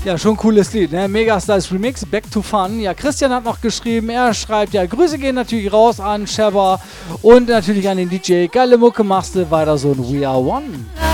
Ja, schon ein cooles Lied, ne? Megastyles Remix, Back to Fun. Ja, Christian hat noch geschrieben, er schreibt, ja, Grüße gehen natürlich raus an Shabba und natürlich an den DJ. Geile Mucke machst du, weiter so ein We Are One.